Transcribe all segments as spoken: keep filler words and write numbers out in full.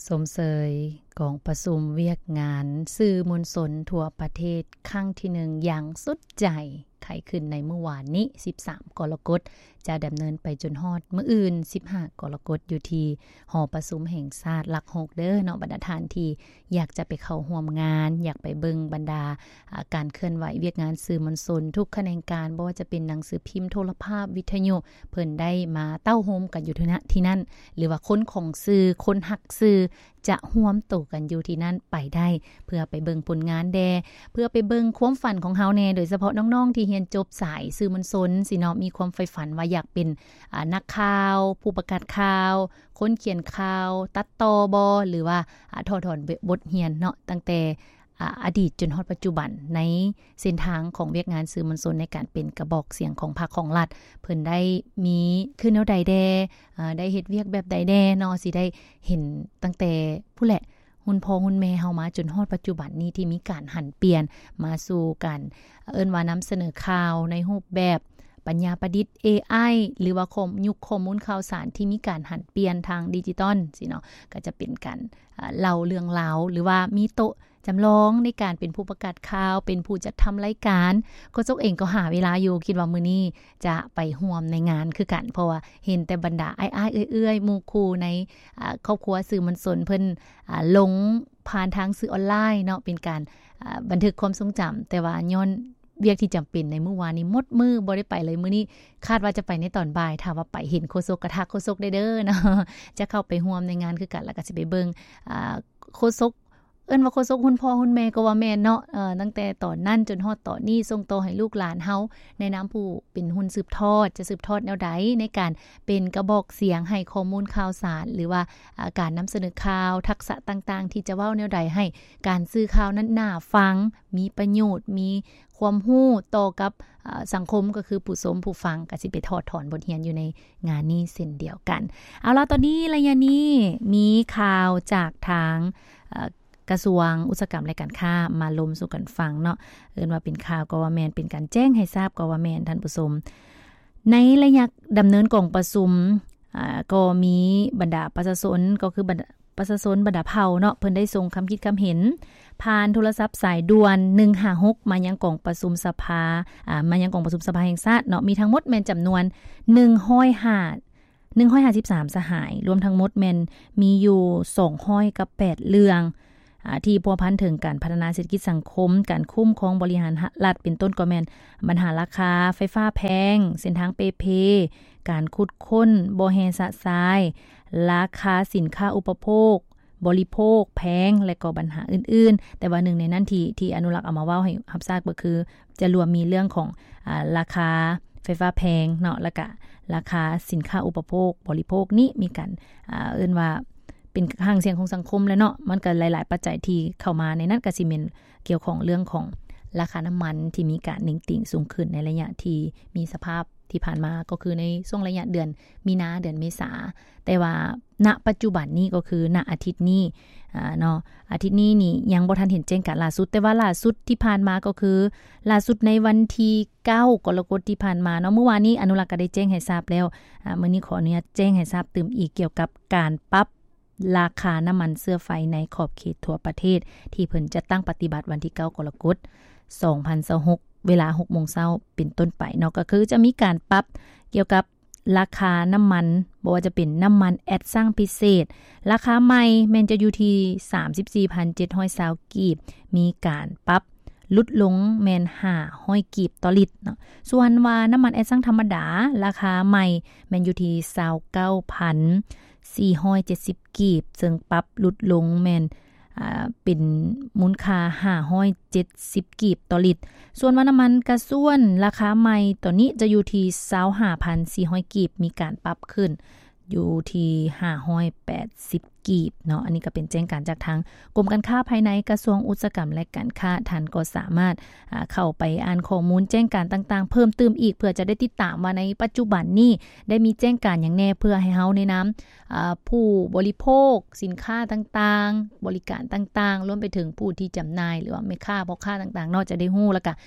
สมเสยกองประชุมเวียกงานสื่อมวลชนทั่วประเทศครั้งที่หนึ่งอย่างสุดใจไขขึ้นในเมื่อวานนี้สิบสามกรกฎาคมจะดำเนินไปจนฮอดมื้ออื่นสิบห้ากรกฎาคมอยู่ที่หอประชุมแห่งชาติหลักหกเด้อเนาะบรรดาท่านที่อยากจะไปเข้าร่วมงานอยากไปเบิ่งบรรดาการเคลื่อนไหวเวียกงานสื่อมวลชนทุกแขนงการบ่ว่าจะเป็นหนังสือพิมพ์โทรภาพวิทยุเพิ่นได้มาเต้าโฮมกันอยู่ที่นั่นหรือว่าคนของสื่อคนฮักสื่อจะร่วมโตกันอยู่ที่นั่นไปได้เพื่อไปเบิ่งผลงานแดเพื่อไปเบิ่งความฝันของเฮาแน่โดยเฉพาะน้องๆที่เรียนจบสายสื่อมวลชนสิเนาะมีความใฝ่ฝันว่าอยากเป็นนักข่าวผู้ประกาศข่าวคนเขียนข่าวตัดต่อบ่หรือว่าถอดถอนบทเรียนเนาะตั้งแต่อดีตจนฮอดปัจจุบันในเส้นทางของเวียกงานสื่อมวลชนในการเป็นกระบอกเสียงของพรรคของรัฐเพิ่นได้มีขึ้นแนวใดแดได้เฮ็ดเวียกแบบใดแดเนาะสิได้เห็นตั้งแต่ผู้แหละหุ่นพ่อหุ่นแม่เฮามาจนฮอดปัจจุบันนี้ที่มีการหันเปลี่ยนมาสู่กันเอิ้นว่านำเสนอข่าวในรูปแบบปัญญาประดิษฐ์ เอ ไอ หรือว่าคมยุคข้อมูลข่าวสารที่มีการหันเปลี่ยนทางดิจิตอลสิเนาะก็จะเป็นการเล่าเรื่องราวหรือว่ามีโต๊ะจำลองในการเป็นผู้ประกาศข่าวเป็นผู้จัดทำรายการก็เจ้าเองก็หาเวลาอยู่คิดว่ามื้อนี้จะไปร่วมในงานคือกันเพราะว่าเห็นแต่บรรดาอ้ายๆเอื้อยๆหมู่คู่ในครอบครัวสื่อมวลชนเพิ่นลงผ่านทางสื่อออนไลน์เนาะเป็นการบันทึกความทรงจำแต่ว่าย้อนเวียกที่จำเป็นในเมื่อวานนี้หมดมือบ่ได้ไปเลยมื้อนี้คาดว่าจะไปในตอนบ่ายถ้าว่าไปเห็นโฆษกกระทักโฆษกได้เด้อเนาะจะเข้าไปร่วมในงานคือกันแล้วก็สิไปเบิ่งอ่าโฆษกเอิ้นว่าโฆษกคุณพ่อคุณแม่ก็ว่าแม่นเนาะเอ่อตั้งแต่ตอนนั้นจนฮอดตอนนี้ส่งต่อให้ลูกหลานเฮาในนามผู้เป็นหุ้นสืบทอดจะสืบทอดแนวใดในการเป็นกระบอกเสียงให้ข้อมูลข่าวสารหรือว่าการนำเสนอข่าวทักษะต่างๆที่จะเว้าแนวใดให้การสื่อข่าวนั้นน่าฟังมีประโยชน์มีความรู้ต่อกับสังคมก็คือผู้ชมผู้ฟังก็สิไปถอดถอนบทเรียนอยู่ในงานนี้เช่นเดียวกันเอาล่ะตอนนี้ระยะนี้มีข่าวจากทางกระทรวงอุตสาหกรรมและการค้ามาลมสู่กันฟังเนาะเอิ้นว่าเป็นข่าวก็ว่าแม่นเป็นการแจ้งให้ทราบก็ว่าแม่นท่านผู้ชมในระยะดำเนินกองประชุมอ่าก็มีบรรดาประชาชนก็คือบรรดาประชาชนบรรดาเผ่าเนาะเพิ่นได้ส่งคำคิดคำเห็นผ่านโทรศัพท์สายด่วนหนึ่งห้าหกมายังกองประชุมสภาอ่ามายังกองประชุมสภาแห่งชาติเนาะมีทั้งหมดแม่นจำนวนหนึ่งร้อยห้า หนึ่งร้อยห้าสิบสามสหายรวมทั้งหมดแม่นมีอยู่สองร้อยกับแปดเรื่องที่พัวพันถึงการพัฒนาเศรษฐกิจสังคมการคุ้มครองบริหารรัฐเป็นต้นก็แม่นปัญหาราคาไฟฟ้าแพงเส้นทางเปเพการขุดค้นบ่แฮสะทรายราคาสินค้าอุปโภคบริโภคแพงและก็ปัญหาอื่นๆแต่ว่าหนึ่งในนั้นที่ที่อนุรักษ์เอามาเว้าให้รับทราบก็คือจะรวมมีเรื่องของอ่าราคาไฟฟ้าแพงเนาะแล้วก็ราคาสินค้าอุปโภคบริโภคนี้มีกันอ่าเอิ้นว่าเป็นข้างเสียงของสังคมแล้วเนาะมันก็หลายๆปัจจัยที่เข้ามาในนั้นก็สิเป็นเกี่ยวของเรื่องของราคาน้ำมันที่มีการนิ่งติ่งสูงขึ้นในระยะที่มีสภาพที่ผ่านมาก็คือในช่วงระยะเดือนมีนาเดือนเมษาแต่ว่าณปัจจุบันนี้ก็คือณอาทิตย์นี้อ่าเนาะอาทิตย์นี้นี่ยังบ่ทันเห็นแจ้งการล่าสุดแต่ว่าล่าสุดที่ผ่านมาก็คือล่าสุดในวันที่เก้ากรกฎาคมที่ผ่านมาเนาะเมื่อวานนี้อนุรักษ์ก็ได้แจ้งให้ทราบแล้วอ่ามื้อนี้ขออนุญาตแจ้งให้ทราบเติมอีกเกี่ยวกับการปรับราคาน้ำมันเสื้อไฟในขอบเขตทั่วประเทศที่เพิ่นจะตั้งปฏิบัติวันที่เก้ากรกฎาคมสองพันยี่สิบหกเวลา หกโมงเช้าเป็นต้นไปเนาะก็คือจะมีการปรับเกี่ยวกับราคาน้ำมันบ่ว่าจะเป็นน้ำมันแอดสร้างพิเศษราคาใหม่แม่นจะอยู่ที่ สามสิบสี่พันเจ็ดร้อยยี่สิบ กีบมีการปรับลดลงแม่นห้าร้อยกีบต่อลิตรเนาะส่วนว่าน้ำมันแอดสร้างธรรมดาราคาใหม่แม่นอยู่ที่ ยี่สิบเก้าพันสี่ร้อยเจ็ดสิบ กีบซึ่งปรับลดลงแม่นอ่าเป็นมูลค่าห้าร้อยเจ็ดสิบกีบต่อลิตรส่วนว่าน้ำมันกระส่วนราคาใหม่ตอนนี้จะอยู่ที่ ยี่สิบห้าพันสี่ร้อย กีบมีการปรับขึ้นอยู่ที่ห้าร้อยแปดสิบกีบเนาะอันนี้ก็เป็นแจ้งการจากทางกรมการค้าภายในกระทรวงอุตสาหกรรมและการค้าท่านก็สามารถเข้าไปอ่านข้อมูลแจ้งการต่างๆเพิ่มเติมอีกเพื่อจะได้ติดตามว่าในปัจจุบันนี้ได้มีแจ้งการอย่างแน่เพื่อให้เฮาในนามผู้บริโภคสินค้าต่างๆบริการต่างๆรวมไปถึงผู้ที่จำหน่ายหรือว่าแม่ค้าพ่อค้าต่างๆเนาะจะได้ฮู้แล้วก็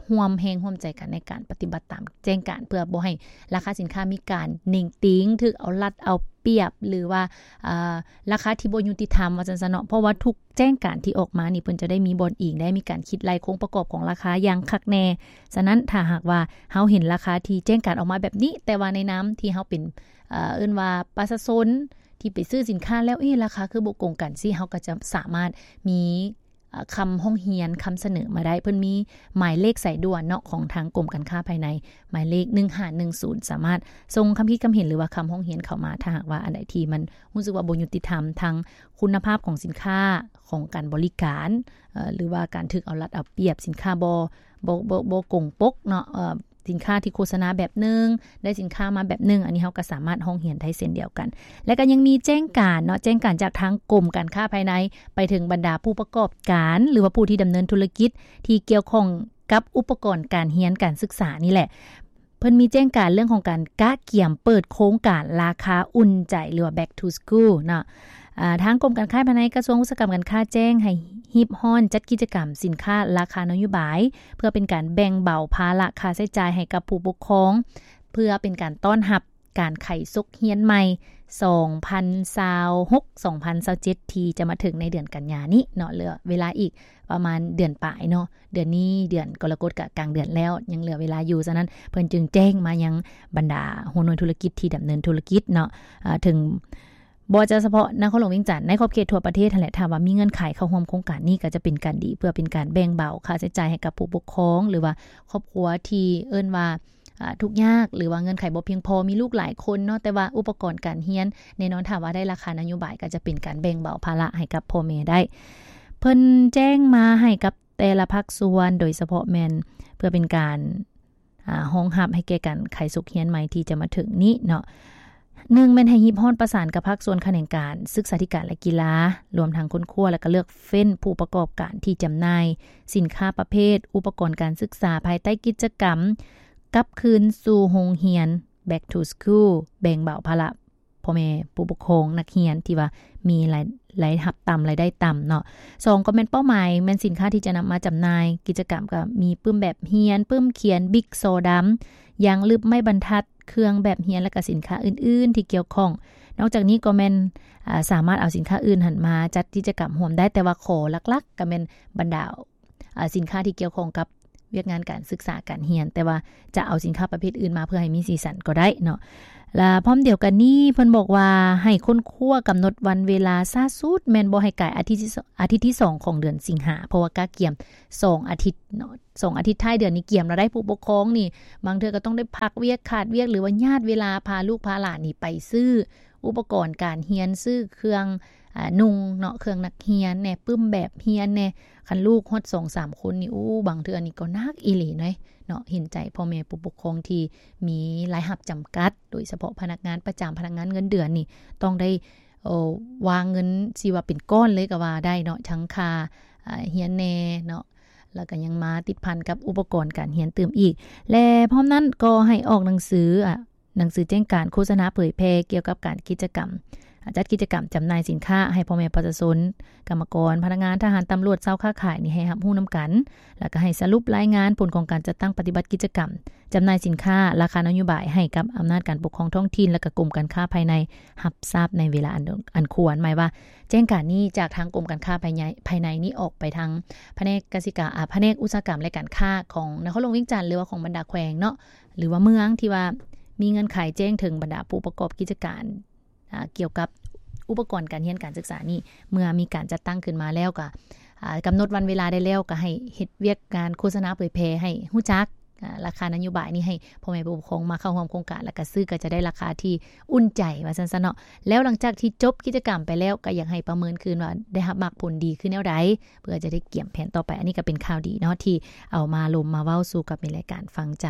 ร่วมแรงร่วมใจกันในการปฏิบัติตามแจ้งการเพื่อบ่ให้ราคาสินค้ามีการนิ่งติ้งถึกเอารัดเอาเปรียบหรือว่าอ่าราคาที่บ่ยุติธรรมว่าจังซั่นเนาะเพราะว่าทุกแจ้งการที่ออกมานี่เพิ่นจะได้มีบอนอิงได้มีการคิดรายโครงประกอบของราคาอย่างคักแน่ฉะนั้นถ้าหากว่าเฮาเห็นราคาที่แจ้งการออกมาแบบนี้แต่ว่าในนามที่เฮาเป็นเอ่อเอิ้นว่าประชาชนที่ไปซื้อสินค้าแล้วเอ๊ะราคาคือบ่ตรงกันสิเฮาก็จะสามารถมีคำห้องเฮียนคำเสนอมาได้เพิ่นมีหมายเลขสายด่วนเนาะของทางกรมการค้าภายในหมายเลขหนึ่งห้าหนึ่งศูนย์สามารถส่งคำคิดคำเห็นหรือว่าคำห้องเฮียนเข้ามาถ้าหากว่าอันใดที่มันรู้สึกว่าบ่ยุติธรรมทางคุณภาพของสินค้าของการบริการเอ่อหรือว่าการถึกเอารัดเอาเปรียบสินค้าบ่บ่บ่บ่กงปกเนาะเอ่อสินค้าที่โฆษณาแบบนึงได้สินค้ามาแบบนึงอันนี้เฮาก็สามารถห้องเฮียนได้เช่นเดียวกันและก็ยังมีแจ้งการเนาะแจ้งการจากทางกรมการค้าภายในไปถึงบรรดาผู้ประกอบการหรือว่าผู้ที่ดำเนินธุรกิจที่เกี่ยวข้องกับอุปกรณ์การเรียนการศึกษานี่แหละเพิ่นมีแจ้งการเรื่องของการกะเกี่ยมเปิดโครงการราคาอุ่นใจหรือว่า back to school เนาะอ่าทางกรมการค้าภายในกระทรวงอุตสาหกรรมการค้าแจ้งให้ฮิปฮอนจัดกิจกรรมสินค้าราคานโยบายเพื่อเป็นการแบ่งเบาภาระค่าใช้จ่ายให้กับผู้ปกครองเพื่อเป็นการต้อนรับการไขสุกเฮียนใหม่สองพันยี่สิบหก สองพันยี่สิบเจ็ดที่จะมาถึงในเดือนกันยายนนี้เนาะเหลือเวลาอีกประมาณเดือนปลายเนาะเดือนนี้เดือนกรกฎาคมกลางเดือนแล้วยังเหลือเวลาอยู่ฉะนั้นเพิ่นจึงแจ้งมายังบรรดาหัวหน่วยธุรกิจที่ดำเนินธุรกิจเนาะอ่าถึงบ่จะเฉพาะนครหลวงเวียงจันทน์ในขอบเขตทั่วประเทศนั่นแหละถ้าว่ามีเงื่อนไขเข้าร่วมโครงการนี้ก็จะเป็นการดีเพื่อเป็นการแบ่งเบาค่าใช้จ่ายให้กับผู้ปกครองหรือว่าครอบครัวที่เอิ้นว่าอ่าทุกข์ยากหรือว่าเงื่อนไขบ่เพียงพอมีลูกหลายคนเนาะแต่ว่าอุปกรณ์การเรียนแน่นอนถ้าว่าได้ราคานโยบายก็จะเป็นการแบ่งเบาภาระให้กับพ่อแม่ได้เพิ่นแจ้งมาให้กับแต่ละภาคส่วนโดยเฉพาะแม่นเพื่อเป็นการอ่ารองรับให้แก่กันไขสุกเรียนใหม่ที่จะมาถึงนี้เนาะหนึ่งแม่นให้ฮิปฮอนประสานกับภาคส่วนแขนงการศึกษาธิการและกีฬารวมทั้งคนครัวและก็เลือกเฟ้นผู้ประกอบการที่จำหน่ายสินค้าประเภทอุปกรณ์การศึกษาภายใต้กิจกรรมกลับคืนสู่โรงเรียน back to school แบ่งเบาภาระพ่อแม่ผู้ปกครองนักเรียนที่ว่ามีรายรายรับต่ำรายได้ต่ำเนาะสองก็เป็นเป้าหมายแม่นสินค้าที่จะนำมาจำหน่ายกิจกรรมก็มีปึ้มแบบเรียนปึ้มเขียนบิ๊กโซดำยางลึบไม่บรรทัดเครื่องแบบเรียนและก็สินค้าอื่นๆที่เกี่ยวข้องนอกจากนี้ก็แม่นอ่าสามารถเอาสินค้าอื่นหันมาจัดกิจกรรมร่วมได้แต่ว่าขอหลักๆก็แม่นบรรดาอ่าสินค้าที่เกี่ยวข้องกับเวียกงานการศึกษาการเรียนแต่ว่าจะเอาสินค้าประเภทอื่นมาเพื่อให้มีสีสันก็ได้เนาะและพร้อมเดียวกันนี้เพิ่นบอกว่าให้คนครัวกำหนดวันเวลาซาสุดแม่นบ่ให้ไกลอาทิตย์ที่อาทิตย์ที่สองของเดือนสิงหาเพราะว่ากะเกี่ยมสองอาทิตย์เนาะสองอาทิตย์ท้ายเดือนนี้เกี่ยมแล้วได้ผู้ปกครองนี่บางเทื่อก็ต้องได้พักเวียกขาดเวียกหรือว่าญาติเวลาพาลูกพาหลานนี่ไปซื้ออุปกรณ์การเรียนซื้อเครื่องอ่านุ่งเนาะเครื่องนักเรียนแน่ปึ้มแบบเรียนแน่คันลูกฮอด สองสาม คนนี่อู้บางเทื่อนี่ก็นักอีหลีเนาะเนาะเห็นใจพ่อแม่ผู้ปกครองที่มีรายรับจำกัดโดยเฉพาะพนักงานประจำพนักงานเงินเดือนนี่ต้องได้เอ่อวางเงินสิว่าเป็นก้อนเลยก็ว่าได้เนาะทั้งค่าอ่าเรียนแน่เนาะแล้วก็ยังมาติดพันกับอุปกรณ์การเรียนเติมอีกและพร้อมนั้นก็ให้ออกหนังสืออ่ะหนังสือแจ้งการโฆษณาเผยแพร่เกี่ยวกับการกิจกรรมจัดกิจกรรมจำหน่ายสินค้าให้พ่อแม่ประชาชนกรรมกรพนักงานทหารตำรวจชาวค้าขายนี่ให้รับรู้นำกันแล้วก็ให้สรุปรายงานผลของการจัดตั้งปฏิบัติกิจกรรมจำหน่ายสินค้าราคานโยบายให้กับอำนาจการปกครองท้องถิ่นและก็กรมการค้าภายในรับทราบในเวลาอันอันควรหมายว่าแจ้งการนี้จากทางกรมการค้าภายในภายในนี้ออกไปทางแผนกกสิกรรมอ่าแผนกอุตสาหกรรมและการค้าของนครหลวงเวียงจันทน์หรือว่าของบรรดาแขวงเนาะหรือว่าเมืองที่ว่ามีเงื่อนไขแจ้งถึงบรรดาผู้ประกอบกิจการอ่าเกี่ยวกับอุปกรณ์การเรียนการศึกษานี่เมื่อมีการจัดตั้งขึ้นมาแล้วก็กำหนดวันเวลาได้แล้วก็ให้เฮ็ดเวียกการโฆษณาเผยแพร่ให้ฮู้จักราคานโยบายนี้ให้พ่อแม่ผู้ปกครองมาเข้าร่วมโครงการแล้วก็ซื้อก็จะได้ราคาที่อุ่นใจว่าซั่นๆเนาะแล้วหลังจากที่จบกิจกรรมไปแล้วก็อยากให้ประเมินคืนว่าได้รับมรรคผลดีขึ้นแนวใดเพื่อจะได้เกี่ยมแผนต่อไปอันนี้ก็เป็นข่าวดีเนาะที่เอามาลมมาเว้าสู่กับในรายการฟังจาก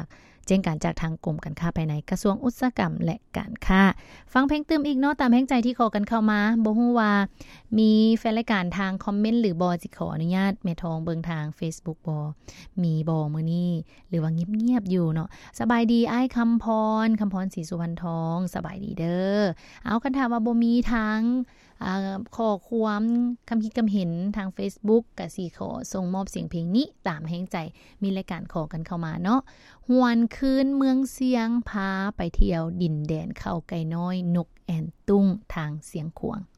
แจ้งการจากทางกรมการค้าภายในกระทรวงอุตสาหกรรมและการค้าฟังเพลงตื่มอีกเนาะตามแห่งใจที่ขอกันเข้ามาบ่ฮู้ว่ามีแฟนรายการทางคอมเมนต์หรือบ่สิขออนุญาตแม่ทองเบิ่งทาง Facebook บ่มีบ่มื้อนี้หรือว่าเงียบๆอยู่เนาะสบายดีอ้ายคำพรคำพรศรีสุวรรณทองสบายดีเด้อเอาคันถามว่าบ่มีทางอ่าข้อความคำคิดคำเห็นทาง Facebook ก็สิขอส่งมอบเสียงเพลงนี้ตามแห่งใจมีรายการขอกันเข้ามาเนาะหวนคืนเมืองเสียงพาไปเที่ยวดินแดนเข้าไก่น้อยนกแอ่นตุ้งทางเสียงขวง